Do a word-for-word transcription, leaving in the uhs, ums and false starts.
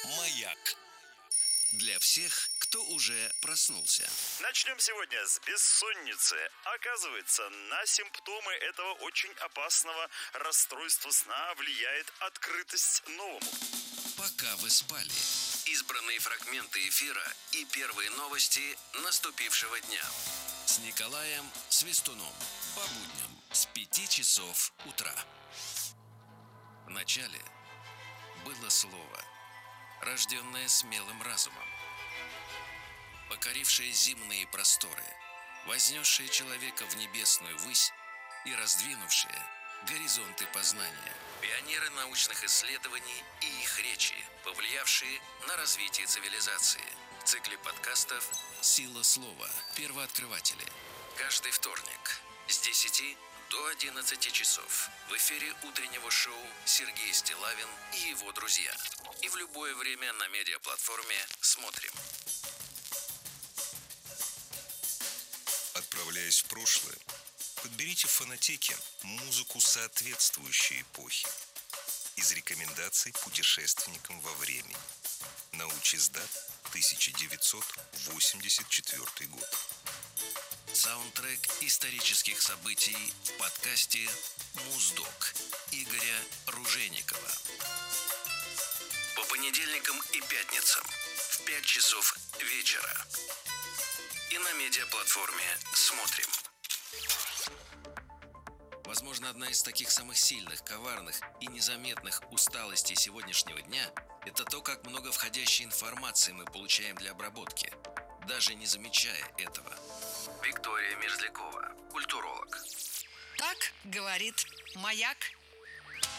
Маяк. Для всех, кто уже проснулся. Начнем сегодня с бессонницы. Оказывается, на симптомы этого очень опасного расстройства сна влияет открытость новому. Пока вы спали. Избранные фрагменты эфира и первые новости наступившего дня. С Николаем Свистуном. По будням с пяти часов утра. Вначале было слово, рожденное смелым разумом, покорившее земные просторы, вознесшее человека в небесную высь и раздвинувшее горизонты познания. Пионеры научных исследований и их речи, повлиявшие на развитие цивилизации. В цикле подкастов «Сила слова. Первооткрыватели». Каждый вторник с десяти до одиннадцати часов в эфире утреннего шоу Сергей Стиллавин и его друзья. И в любое время на медиаплатформе «Смотрим». Отправляясь в прошлое, подберите в фонотеке музыку соответствующей эпохи. Из рекомендаций путешественникам во времени. Научиздат, тысяча девятьсот восемьдесят четвёртый год. Саундтрек исторических событий в подкасте «Муздок» Игоря Ружейникова. По понедельникам и пятницам в пять часов вечера. И на медиаплатформе «Смотрим». Возможно, одна из таких самых сильных, коварных и незаметных усталостей сегодняшнего дня – это то, как много входящей информации мы получаем для обработки, даже не замечая этого. Виктория Мерзлякова, культуролог. Так говорит Маяк.